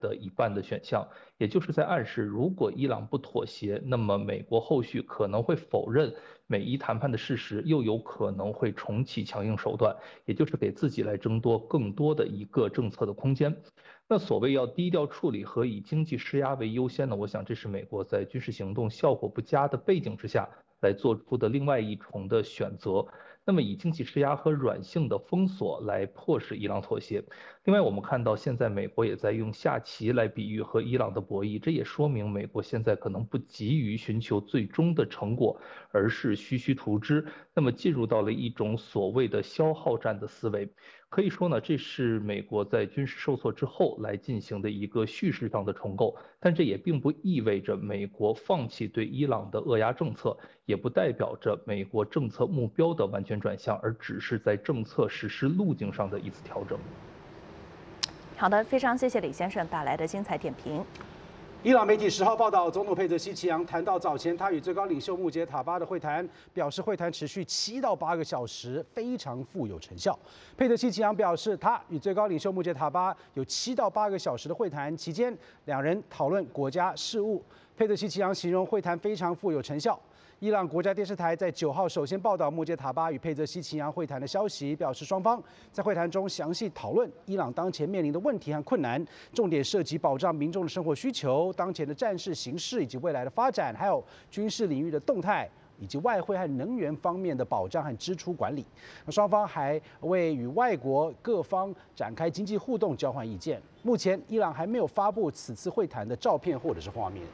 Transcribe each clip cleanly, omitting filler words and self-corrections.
的一半的选项，也就是在暗示，如果伊朗不妥协，那么美国后续可能会否认美伊谈判的事实，又有可能会重启强硬手段，也就是给自己来争夺更多的一个政策的空间。那所谓要低调处理和以经济施压为优先呢，我想这是美国在军事行动效果不佳的背景之下来做出的另外一重的选择。那么以经济施压和软性的封锁来迫使伊朗妥协。另外，我们看到现在美国也在用下棋来比喻和伊朗的博弈，这也说明美国现在可能不急于寻求最终的成果，而是虚虚图之。那么进入到了一种所谓的消耗战的思维。可以说呢，这是美国在军事受挫之后来进行的一个叙事上的重构，但这也并不意味着美国放弃对伊朗的扼压政策，也不代表着美国政策目标的完全转向，而只是在政策实施路径上的一次调整。 好的，非常谢谢李先生带来的精彩点评。 伊朗媒体10号报道，总统佩泽西奇扬谈到早前他与最高领袖穆杰塔巴的会谈，表示会谈持续7到8个小时，非常富有成效。佩泽西奇扬表示，他与最高领袖穆杰塔巴有7到8个小时的会谈，期间两人讨论国家事务。佩泽西奇扬形容会谈非常富有成效。伊朗国家电视台在9号首先报道穆杰塔巴与佩泽西奇扬会谈的消息，表示双方在会谈中详细讨论伊朗当前面临的问题和困难，重点涉及保障民众的生活需求、当前的战事形势以及未来的发展，还有军事领域的动态，以及外汇和能源方面的保障和支出管理。双方还为与外国各方展开经济互动交换意见。目前，伊朗还没有发布此次会谈的照片或者是画面。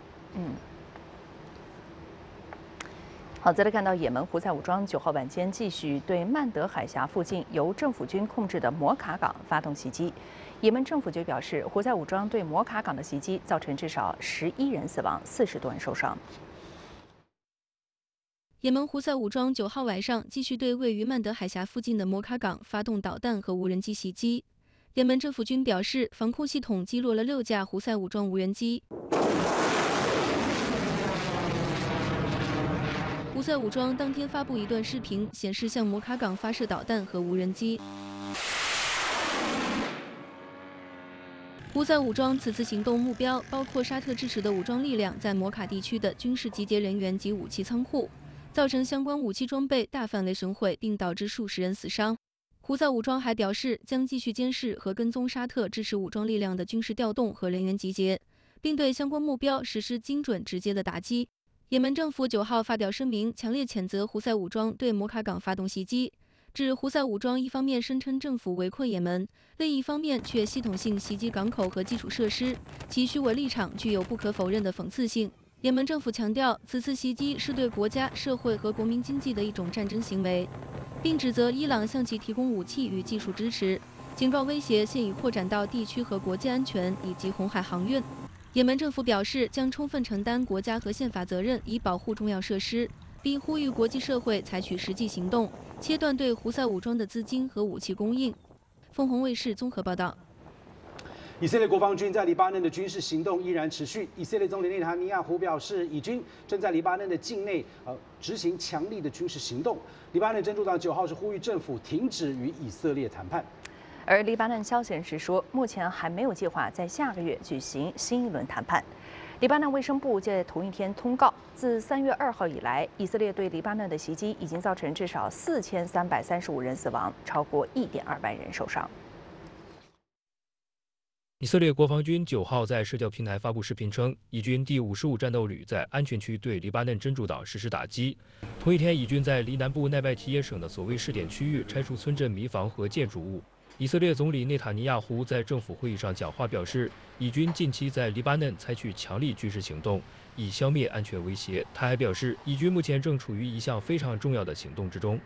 好，再来看到也门胡塞武装9号晚间继续对曼德海峡附近由政府军控制的摩卡港发动袭击。也门政府就表示，胡塞武装对摩卡港的袭击造成至少11人死亡，40多人受伤。 也门胡塞武装9号晚上继续对位于曼德海峡附近的摩卡港发动导弹和无人机袭击。也门政府军表示，防空系统击落了6架胡塞武装无人机。胡塞武装当天发布一段视频，显示向摩卡港发射导弹和无人机。胡塞武装此次行动目标包括沙特支持的武装力量在摩卡地区的军事集结人员及武器仓库，造成相关武器装备大范围损毁，并导致数十人死伤。胡塞武装还表示，将继续监视和跟踪沙特支持武装力量的军事调动和人员集结，并对相关目标实施精准直接的打击。也门政府9号发表声明，强烈谴责胡塞武装对摩卡港发动袭击，指胡塞武装一方面声称政府围困也门，另一方面却系统性袭击港口和基础设施，其虚伪立场具有不可否认的讽刺性。也门政府强调，此次袭击是对国家、社会和国民经济的一种战争行为，并指责伊朗向其提供武器与技术支持，警告威胁现已扩展到地区和国际安全以及红海航运。也门政府表示，将充分承担国家和宪法责任，以保护重要设施，并呼吁国际社会采取实际行动，切断对胡塞武装的资金和武器供应。凤凰卫视综合报道。 以色列国防军在黎巴嫩的军事行动依然持续。以色列总理内塔尼亚胡表示，以军正在黎巴嫩的境内执行强力的军事行动。黎巴嫩真主党9号是呼吁政府停止与以色列谈判。 而黎巴嫩消息人士说，目前还没有计划在下个月举行新一轮谈判。黎巴嫩卫生部在同一天通告，自3月2号以来，以色列对黎巴嫩的袭击已经造成至少4335人死亡，超过1.2万人受伤。 以色列国防军9号在社交平台发布视频称，以军第55战斗旅在安全区对黎巴嫩真主党实施打击。同一天，以军在黎南部奈拜提耶省的所谓试点区域拆除村镇民房和建筑物。以色列总理内塔尼亚胡在政府会议上讲话表示，以军近期在黎巴嫩采取强力军事行动，以消灭安全威胁。他还表示，以军目前正处于一项非常重要的行动之中。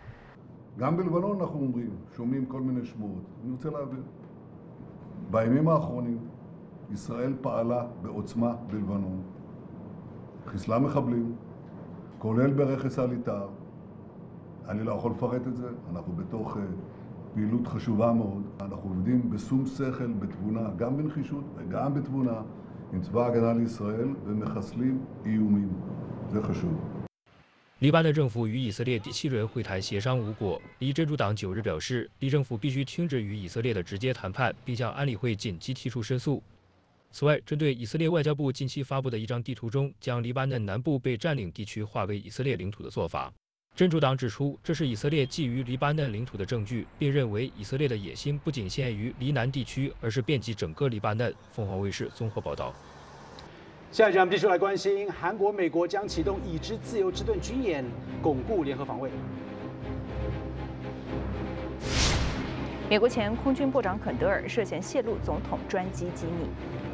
בימים האחרונים ישראל פעלה בעוצמה בלבנון, חיסלה מחבלים, כולל ברכס הליטר. אני לא יכול לפרט את זה, אנחנו בתוך פעילות חשובה מאוד. אנחנו עובדים בשום שכל, בתבונה, גם בנחישות וגם בתבונה, עם צבא ההגנה לישראל ומחסלים איומים. זה חשוב. 黎巴嫩政府与以色列第7轮会谈协商无果。黎真主党9日表示，黎政府必须停止与以色列的直接谈判，并向安理会紧急提出申诉。 此外，针对以色列外交部近期发布的一张地图中将黎巴嫩南部被占领地区划为以色列领土的做法，真主党指出这是以色列觊觎黎巴嫩领土的证据，并认为以色列的野心不仅限于黎南地区，而是遍及整个黎巴嫩。凤凰卫视综合报道。 下一节我们继续来关心，韩国、美国将启动已知自由之盾军演，巩固联合防卫。 美国前空军部长肯德尔涉嫌泄露总统专机机密。